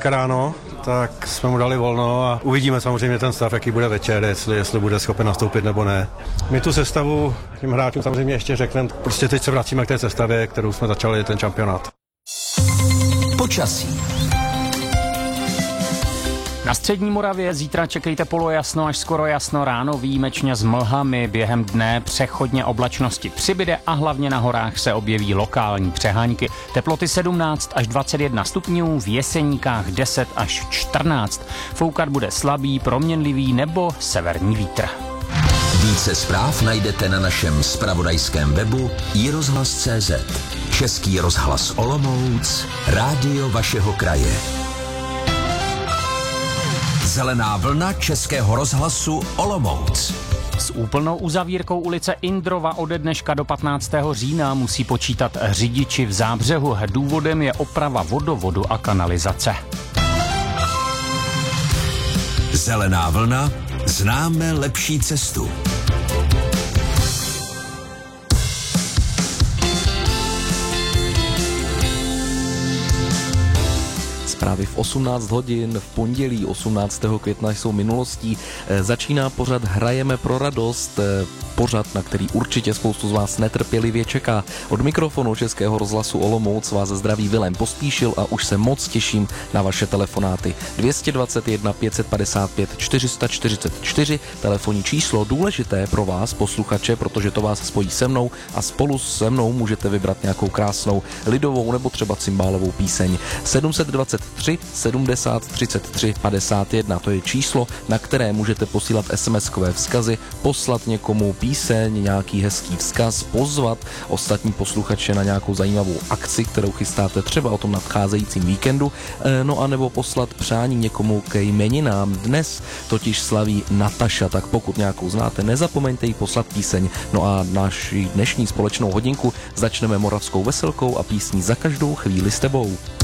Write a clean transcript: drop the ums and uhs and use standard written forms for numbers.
dneska ráno, tak jsme mu dali volno a uvidíme samozřejmě ten stav, jaký bude večer, jestli bude schopen nastoupit nebo ne. My tu sestavu tím hráčům samozřejmě ještě řekneme, prostě teď se vracíme k té sestavě, kterou jsme začali ten šampionát. Počasí. Na střední Moravě zítra čekejte polojasno až skoro jasno, ráno výjimečně s mlhami, během dne přechodně oblačnosti přibyde a hlavně na horách se objeví lokální přehánky. Teploty 17 až 21 stupňů, v Jeseníkách 10 až 14. Foukat bude slabý, proměnlivý nebo severní vítr. Více zpráv najdete na našem zpravodajském webu iRozhlas.cz. Český rozhlas Olomouc, rádio vašeho kraje. Zelená vlna Českého rozhlasu Olomouc. S úplnou uzavírkou ulice Indrova ode dneška do 15. října musí počítat řidiči v Zábřehu. Důvodem je oprava vodovodu a kanalizace. Zelená vlna, známe lepší cestu. Právě v 18 hodin v pondělí 18. května jsou minulostí. Začíná pořad Hrajeme pro radost, pořad, na který určitě spoustu z vás netrpělivě čeká. Od mikrofonu Českého rozhlasu Olomouc vás zdraví Vilém Pospíšil a už se moc těším na vaše telefonáty. 221 555 444, telefonní číslo důležité pro vás, posluchače, protože to vás spojí se mnou a spolu se mnou můžete vybrat nějakou krásnou lidovou nebo třeba cymbálovou píseň. 723 70 33 51, to je číslo, na které můžete posílat SMS-kové vzkazy, poslat někomu píseň, nějaký hezký vzkaz, pozvat ostatní posluchače na nějakou zajímavou akci, kterou chystáte třeba o tom nadcházejícím víkendu, no a nebo poslat přání někomu ke jmeninám. Dnes totiž slaví Nataša, tak pokud nějakou znáte, nezapomeňte jí poslat píseň. No a naši dnešní společnou hodinku začneme Moravskou veselkou a písní Za každou chvíli s tebou.